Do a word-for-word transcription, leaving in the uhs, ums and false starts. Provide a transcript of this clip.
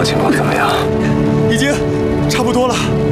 情况怎么样？ 已经差不多了。